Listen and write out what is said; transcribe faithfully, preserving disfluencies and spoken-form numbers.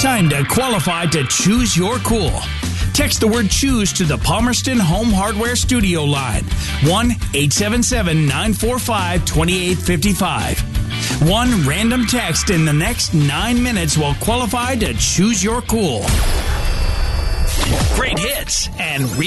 Time to qualify to choose your cool. Text the word choose to the Palmerston Home Hardware Studio line. one eight seven seven, nine four five, two eight five five. One random text in the next nine minutes will qualify to choose your cool. Great hits and